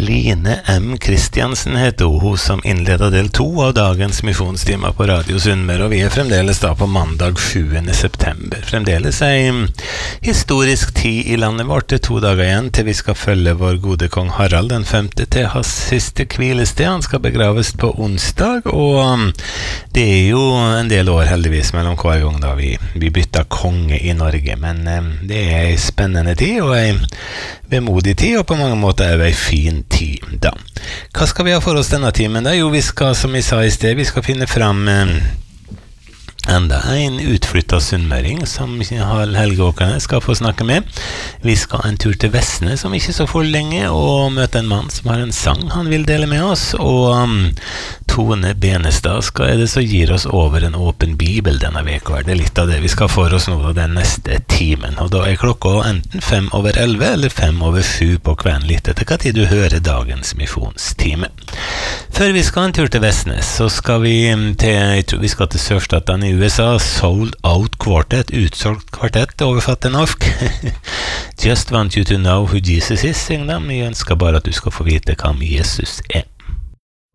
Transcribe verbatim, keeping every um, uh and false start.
Line M. Kristiansen heter hun, hun som innleder del to av dagens misjonstimer på Radio Sunnmøre, og vi er fremdeles da på mandag sjuende september. Fremdeles en historisk tid i landet vårt, det er to dager igjen til vi skal følge vår gode kong Harald den femte til hans siste hvilested. Han skal begraves på onsdag, og det er jo en del år heldigvis mellom hver gang da vi, vi bytter konge i Norge, men eh, det er en spennende tid og en vemodig tid, og på mange måter er det en fin tid da. Hva skal vi ha for oss denne timen da? Jo, vi skal, som vi sa i sted, vi skal finne fram eh, enda en utflyttet sunnmøring som Helge Åkerne skal få snakke med. Vi skal en tur til Vestnes om ikke så for lenge og møte en mann som har en sang han vil dele med oss, og um, Tone Benestad skal er det så gir oss over en åpen bibel denne veka. Det er litt av det vi skal for oss nå den neste timen, og da er klokka enten fem over elleve eller fem over sju på kvelden, litt etter hva tid du hører dagens misjonstime. Før vi skal en tur til Vestnes, så skal vi til, jeg tror vi skal til sørstatene i U S A, Sold Out Quartet, utsolgt kvartett, overfatt til norsk. Just want you to know who Jesus is, syng dem. Jeg ønsker bare at du skal få vite hvem Jesus er.